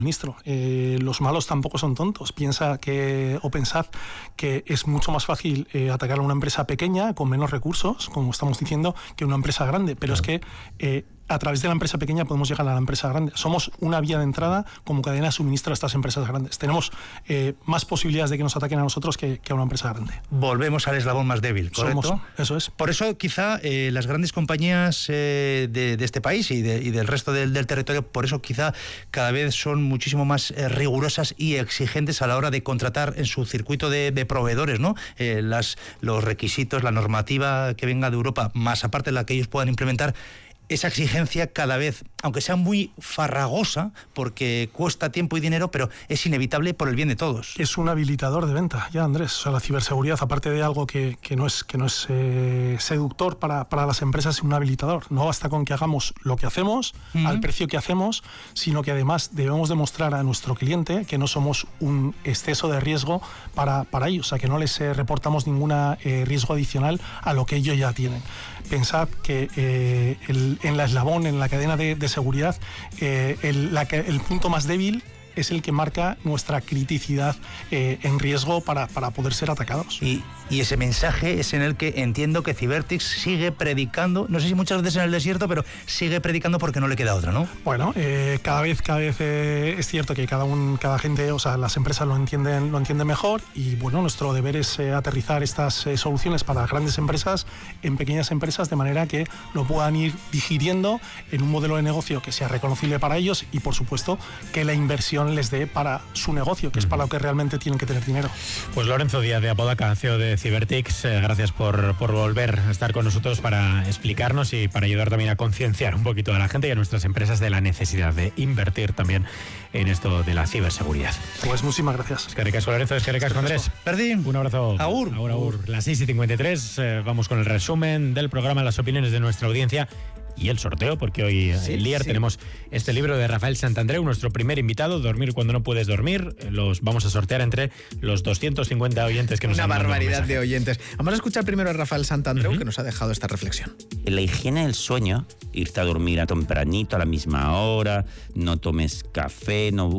Ministro, los malos tampoco son tontos. Pensad que es mucho más fácil atacar a una empresa pequeña con menos recursos, como estamos diciendo, que una empresa grande. Pero es que a través de la empresa pequeña podemos llegar a la empresa grande. Somos una vía de entrada como cadena de suministro a estas empresas grandes. Tenemos más posibilidades de que nos ataquen a nosotros que a una empresa grande. Volvemos al eslabón más débil, ¿correcto? Eso es. Por eso quizá las grandes compañías de este país y del resto del territorio, por eso quizá cada vez son muchísimo más rigurosas y exigentes a la hora de contratar en su circuito de proveedores, ¿no? Los requisitos, la normativa que venga de Europa, más aparte de la que ellos puedan implementar, esa exigencia cada vez, aunque sea muy farragosa, porque cuesta tiempo y dinero, pero es inevitable por el bien de todos. Es un habilitador de venta, ya, Andrés. O sea, la ciberseguridad, aparte de algo que no es seductor para las empresas, es un habilitador. No basta con que hagamos lo que hacemos, al precio que hacemos, sino que además debemos demostrar a nuestro cliente que no somos un exceso de riesgo para ellos, o sea, que no les reportamos ningún riesgo adicional a lo que ellos ya tienen. Pensad que en la eslabón, en la cadena de seguridad, el punto más débil es el que marca nuestra criticidad en riesgo para poder ser atacados. Y ese mensaje es en el que entiendo que Cybertix sigue predicando, no sé si muchas veces en el desierto, pero sigue predicando porque no le queda otra, ¿no? Bueno, cada vez es cierto que cada gente, o sea, las empresas lo entienden mejor, y bueno, nuestro deber es aterrizar estas soluciones para grandes empresas en pequeñas empresas, de manera que lo puedan ir digiriendo en un modelo de negocio que sea reconocible para ellos y, por supuesto, que la inversión les dé para su negocio, que es para lo que realmente tienen que tener dinero. Pues Lorenzo Díaz de Apodaca, CEO de Cybertix, gracias por volver a estar con nosotros para explicarnos y para ayudar también a concienciar un poquito a la gente y a nuestras empresas de la necesidad de invertir también en esto de la ciberseguridad. Pues muchísimas gracias. Es que ricasco, Lorenzo, es que ricasco, Andrés. Perdí. Un abrazo. Agur. Agur. Las 6:53, vamos con el resumen del programa, las opiniones de nuestra audiencia y el sorteo, porque hoy en Liar tenemos este libro de Rafael Santandreu, nuestro primer invitado, Dormir cuando no puedes dormir. Los vamos a sortear entre los 250 oyentes que nos han mandado. Una barbaridad de oyentes. Vamos a escuchar primero a Rafael Santandreu, que nos ha dejado esta reflexión. La higiene del sueño, irte a dormir a tempranito, a la misma hora, no tomes café, no